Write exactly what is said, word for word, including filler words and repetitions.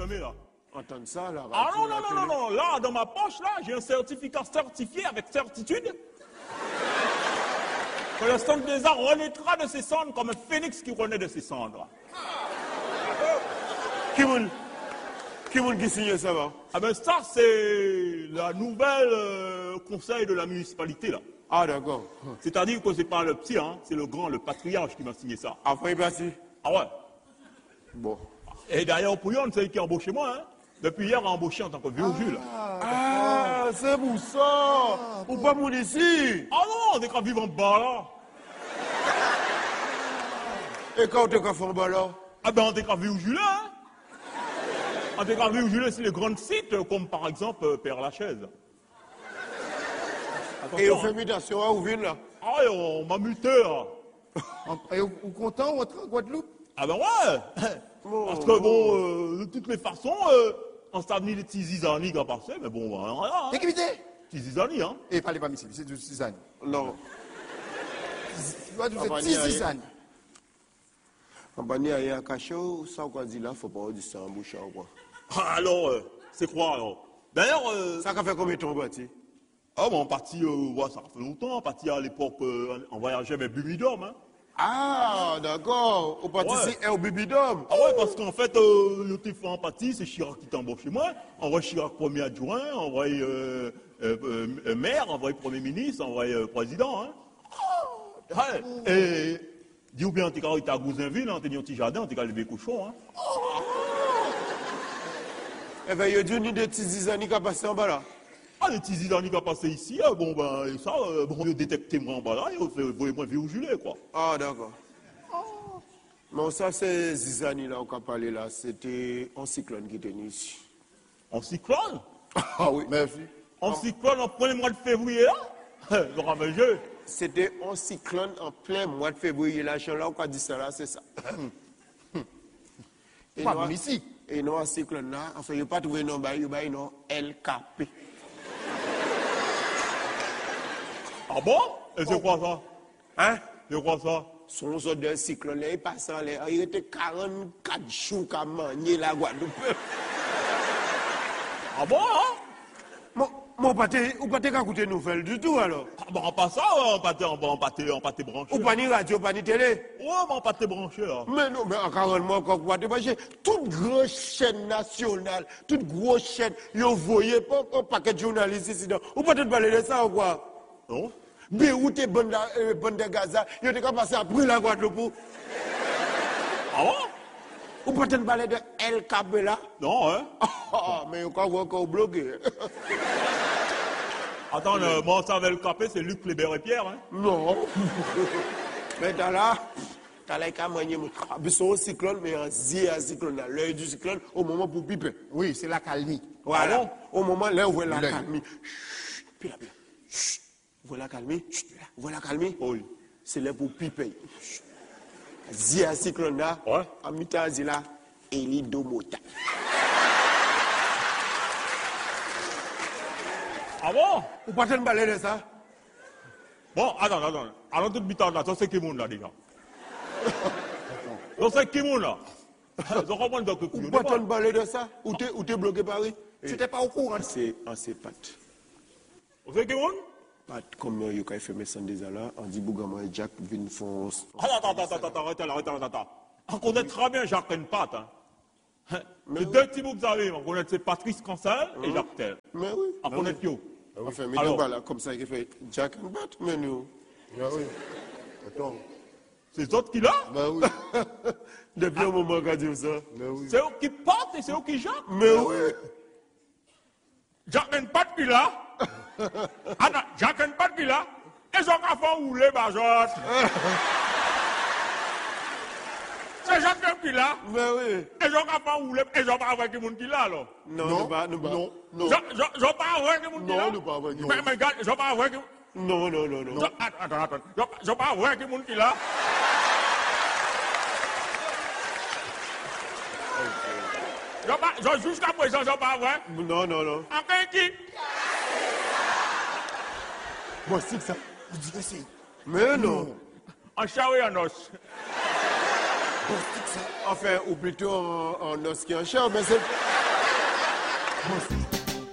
me mets là. Entendre ça, là. Ah non, non, non, non, non, là, dans ma poche, là, j'ai un certificat certifié avec certitude. Que le centre des arts renaîtra de ses cendres comme un phénix qui renaît de ses cendres. Qui moun Qui moun qui signe ça, va? Ah ben ça, c'est la nouvelle euh, conseil de la municipalité, là. Ah, d'accord. C'est-à-dire que c'est pas le petit, hein, c'est le grand, le patriarche qui m'a signé ça. Après, il est parti. Ah ouais. Bon. Et d'ailleurs, Pouillon, c'est lui qui a embauché moi, hein. Depuis hier, a embauché en tant que vieux Jules. Ah, c'est pour ça. Ou pas mon ici. Ah non, on est qu'à vivre en bas, là. Et quand tu as fait en bas, là? Ah ben, on est qu'à vivre Jules, hein. On est qu'à vivre Jules sur les grands sites, comme par exemple euh, Père Lachaise. Et on Attention, fait hein. mutation à Ouvine, là? Ah ouais, on m'a muté, là. Et vous vous content, on rentre en Guadeloupe? Ah ben ouais. Bon. Parce que bon, euh, de toutes les façons, euh, on s'est mis les petits zizani qui ont passé, mais bon, ben, rien, hein. Sécurité? Petits zizani, hein. Et parlez pas, monsieur, c'est du Suzanne. Non. Tu vois, Ah, c'est bah, petit ni rien. Suzanne. On va dire, il y a un cachet, ça, qu'on dit là, faut pas dire ça en bouche, quoi. Ah, alors, euh, c'est quoi, alors? D'ailleurs, euh, Ça, qu'a fait combien de temps, Bati? ah bon, on partit, euh, ouais, ça fait longtemps, on partit à l'époque, euh, on voyageait avec Bumidom, hein. Ah, d'accord. On partit Ouais. ici et au Bibidom. Ah ouais, parce qu'en fait, euh, le t'es fait en partie, c'est Chirac qui t'embauche chez moi. On voit Chirac premier adjoint, on voit euh, euh, euh, maire, on voit premier ministre, on voit euh, président, hein. Ouais. Et, dis-ou bien, t'es quand à Gouzinville, hein, t'es dans un petit jardin, t'es qu'à lever cochon, hein. Eh bien, il y a une des petits années qui a passé en bas, là. Ah, les petits idées qui ont passé ici, euh, bon, ben, et ça, euh, bon, ils ont détecté moi en bas là, et on fait, vous moi, vu où je l'ai, quoi. Ah, d'accord. Non, ça, c'est Zizani, là, on a parlé, là. C'était un cyclone qui était venu ici. En cyclone? Ah oui. Merci. En cyclone en premier mois de février, là? Le ravageux. C'était un cyclone en plein mois de février. La chambre là, on a dit ça là, c'est ça. Et Pas non, bon ici. et non, un cyclone là, enfin, il n'y a pas trouvé non, il y a non L K P. Ah bon? Et c'est quoi ça? Hein? C'est quoi ça? Son sort de cyclone là, il passe en l'air. Il était quarante-quatre jours qu'à manger la Guadeloupe. Ah bon, hein? Mon, mon pâté, ou pâté qu'à écouter nouvelles du tout alors? Ah bon, en passant, en pâté, en, en pâté, en pâté branché. Ou pas ni radio, pas ni télé? Ouais, mais en pâté branché, là. Mais non, mais encore moi, encore quoi, j'ai toute grosse chaîne nationale, toute grosse chaîne, ils ont voyé pas un paquet de journalistes ici. Ou peut-être parler de ça ou quoi? Non? Beyrouth et Bande euh, Bande de Gaza, ils ont été passé après la Guadeloupe. Ah bon? Ou peut-être parler de El Kabela? Non, hein? Ah, mais on va encore bloqué. Attends, le moi, ça avait le capé, c'est Luc Clébert et Pierre, hein? Non. Mais t'as là, t'as là, qu'à manger, mais c'est un cyclone, mais un zi à cyclone, là, l'œil du cyclone, au moment pour piper. Oui, c'est la calmie. Voilà. Ah Au moment là, on voit la L'œil. calmie. Chut, puis là, puis là. Chut. Vous voyez la calmie? Chut, là. Vous voyez la calmie? Oui. C'est là pour piper. Chut. Zi à cyclone là, Ouais. en mi-temps, zi là, Eli Domota. Ah bon? Vous pas te parler de ça? Bon, attends, attends. Alors, tout le temps, là, ça c'est qui monde, là, déjà? Ça c'est qui monde, là? Ça comprend donc que Vous pas te parler de ça? Ou t'es ou t'es bloqué Paris? Tu n'étais pas au courant. C'est en ces pattes. Ça c'est qui monde? Pat comme il y a fait mes sondes là, on dit Bougama et Jack viennent font. Attends, attends, attends, attends, arrêtez là, arrêtez là, attends. On connaît très bien Jacques Renpat, hein. Mais Les oui. deux petits bouts que vous avez, on connaît c'est Patrice Cancel et Jacques Tel. Mais oui. On connaît Pio. Enfin, mais Alors. donc, là, comme ça, il fait Jack and Bat, mais nous. Ah oui. Attends. C'est eux autres qui là? Ben oui. Depuis un moment qu'on dit ça. Ben oui. C'est eux qui partent et c'est eux qui Jacques? Mais oui. Jacques Renpat qui là? Attends, Jacques Renpat qui là? Et ils ont qu'à faire rouler, Bajot. C'est Jacques Renpat qui là? Mais oui. Et ils ont qu'à faire rouler, et ils ont pas avec qui monde qui là, là. Non, Non, nous pas, nous pas. non, non. Ils ont- ils ont pas avec qui monde qui là? Non, nous pas avec Mais, mais, regarde, ils ont pas avec qui. Non, non, non, non. Attends, attends, attends. Ils ont- Ils ont pas avec qui monde qui là? Ils ont pas, ils ont jusqu'à présent, ils ont pas avec. Non, non, non. En qui? Bon, c'est que ça. On dirait que c'est. Mais non. En chaoui en os. Enfin, ou plutôt en, en os qui en chair, mais c'est...